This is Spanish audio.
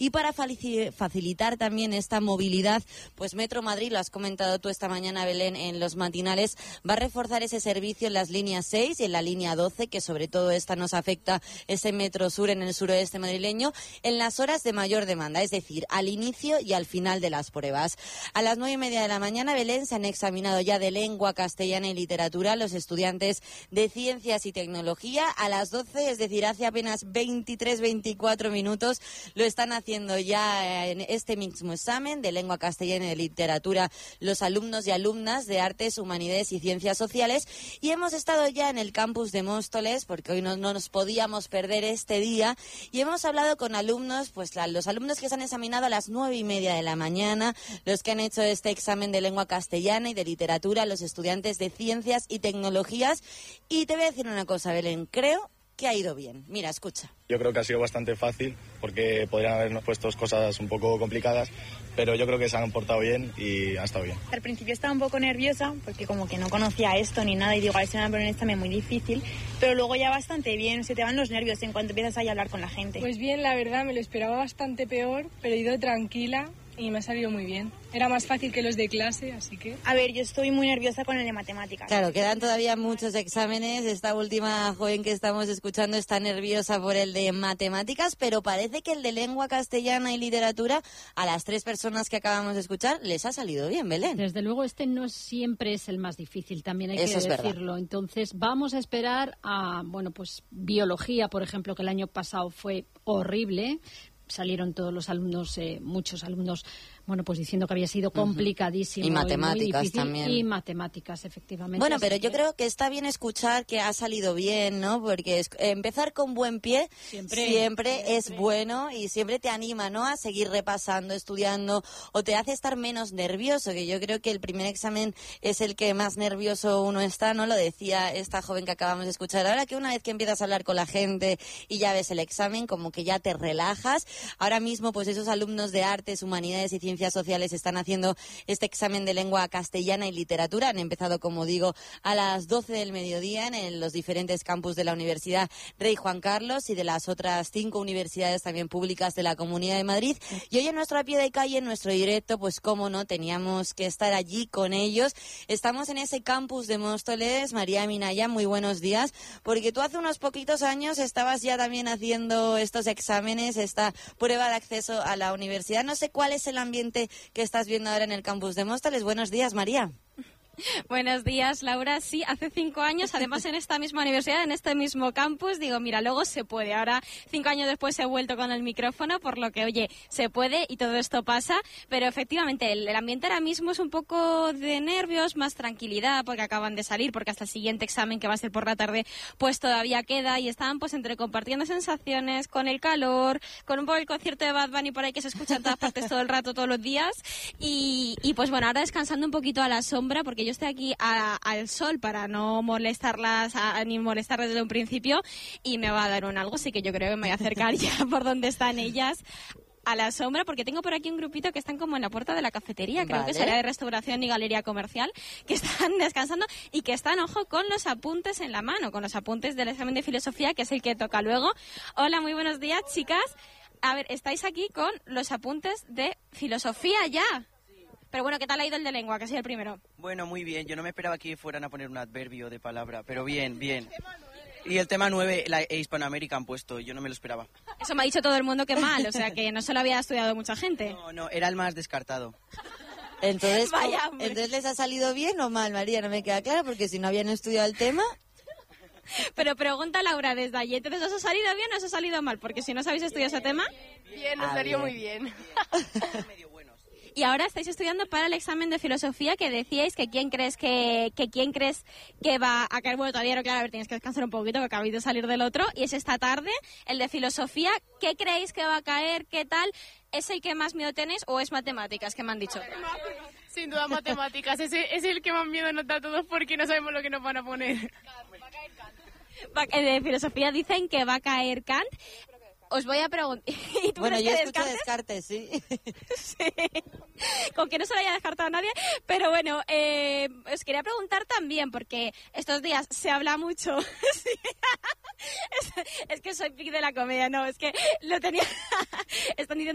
Y para facilitar también esta movilidad, pues Metro Madrid, lo has comentado tú esta mañana, Belén, en los matinales, va a reforzar ese servicio en las líneas 6 y en la línea 12, que sobre todo esta nos afecta, ese Metro Sur en el suroeste madrileño, en las horas de mayor demanda, es decir, al inicio y al final de las pruebas. A las 9:30 de la mañana, Belén, se han examinado ya de lengua castellana y literatura los estudiantes de Ciencias y Tecnología. A las 12, es decir, hace apenas 23-24 minutos, lo están haciendo ya en este mismo examen de lengua castellana y de literatura los alumnos y alumnas de Artes, Humanidades y Ciencias Sociales. Y hemos estado ya en el campus de Móstoles, porque hoy no nos podíamos perder este día, y hemos hablado con alumnos, pues los alumnos que se han examinado a las 9:30 de la mañana, los que han hecho este examen de lengua castellana y de literatura, los estudiantes de Ciencias y Tecnologías. Y te voy a decir una cosa, Belén, creo que ha ido bien. Mira, escucha. Yo creo que ha sido bastante fácil, porque podrían habernos puesto cosas un poco complicadas, pero yo creo que se han portado bien y ha estado bien. Al principio estaba un poco nerviosa, porque como que no conocía esto ni nada, y digo, a ver si me van a poner un examen muy difícil, pero luego ya bastante bien, se te van los nervios en cuanto empiezas a hablar con la gente. Pues bien, la verdad, me lo esperaba bastante peor, pero he ido tranquila y me ha salido muy bien. Era más fácil que los de clase, así que... A ver, yo estoy muy nerviosa con el de matemáticas. Claro, quedan todavía muchos exámenes. Esta última joven que estamos escuchando está nerviosa por el de matemáticas, pero parece que el de lengua castellana y literatura, a las 3 personas que acabamos de escuchar, les ha salido bien, Belén. Desde luego este no siempre es el más difícil, también hay que decirlo. Verdad. Entonces vamos a esperar a, pues biología, por ejemplo, que el año pasado fue horrible. Salieron todos los alumnos, muchos alumnos, pues diciendo que había sido complicadísimo. Y matemáticas muy difícil, también. Y matemáticas, efectivamente. Bueno, pero yo creo que está bien escuchar que ha salido bien, ¿no? Porque empezar con buen pie siempre es bueno y siempre te anima, ¿no? A seguir repasando, estudiando, o te hace estar menos nervioso, que yo creo que el primer examen es el que más nervioso uno está, ¿no? Lo decía esta joven que acabamos de escuchar. Ahora que una vez que empiezas a hablar con la gente y ya ves el examen, como que ya te relajas. Ahora mismo, pues esos alumnos de Artes, Humanidades y Ciencias Sociales están haciendo este examen de lengua castellana y literatura. Han empezado, como digo, a las 12 del mediodía en los diferentes campus de la Universidad Rey Juan Carlos y de las otras 5 universidades también públicas de la Comunidad de Madrid. Y hoy en nuestro a pie de calle, en nuestro directo, pues cómo no, teníamos que estar allí con ellos. Estamos en ese campus de Móstoles. María Minaya, muy buenos días, porque tú hace unos poquitos años estabas ya también haciendo estos exámenes, esta prueba de acceso a la universidad. No sé cuál es el ambiente que estás viendo ahora en el campus de Móstoles. Buenos días, María. Buenos días, Laura. Sí, hace 5 años, además en esta misma universidad, en este mismo campus, digo, mira, luego se puede. Ahora, 5 años después he vuelto con el micrófono, por lo que, oye, se puede y todo esto pasa, pero efectivamente el ambiente ahora mismo es un poco de nervios, más tranquilidad, porque acaban de salir, porque hasta el siguiente examen, que va a ser por la tarde, pues todavía queda, y estaban pues entre compartiendo sensaciones, con el calor, con un poco el concierto de Bad Bunny por ahí que se escucha en todas partes todo el rato, todos los días, y pues bueno, ahora descansando un poquito a la sombra, porque yo estoy aquí al sol para no molestarlas ni molestarlas desde un principio, y me va a dar un algo, así que yo creo que me voy a acercar ya por donde están ellas a la sombra, porque tengo por aquí un grupito que están como en la puerta de la cafetería, creo que es área de restauración y galería comercial, que están descansando y que están, ojo, con los apuntes en la mano, con los apuntes del examen de filosofía, que es el que toca luego. Hola, muy buenos días, chicas. A ver, estáis aquí con los apuntes de filosofía ya. Pero bueno, ¿qué tal ha ido el de lengua, que ha sido el primero? Bueno, muy bien. Yo no me esperaba que fueran a poner un adverbio de palabra, pero bien, bien. Y el tema 9, la Hispanoamérica han puesto, yo no me lo esperaba. Eso me ha dicho todo el mundo que mal, o sea que no se lo había estudiado mucha gente. No, era el más descartado. Entonces, Vaya, ¿entonces les ha salido bien o mal, María? No me queda claro, porque si no habían estudiado el tema... Pero pregunta Laura desde allí, ¿entonces os ha salido bien o os ha salido mal? Porque si no sabéis estudiar ese tema... Bien, nos salió muy bien. Y ahora estáis estudiando para el examen de filosofía, que decíais que quién crees que va a caer. Bueno, todavía no, claro, a ver, tienes que descansar un poquito porque acabáis de salir del otro, y es esta tarde el de filosofía. ¿Qué creéis que va a caer? ¿Qué tal? ¿Es el que más miedo tenéis o es matemáticas, que me han dicho? Sin duda matemáticas, es el que más miedo nos da a todos porque no sabemos lo que nos van a poner. El de filosofía dicen que va a caer Kant. Os voy a preguntar... Bueno, yo escucho Descartes, sí. Sí. Con que no se lo haya descartado nadie. Pero bueno, os quería preguntar también, porque estos días se habla mucho... Sí. Es que soy pic de la comedia, no, es que lo tenía... Están diciendo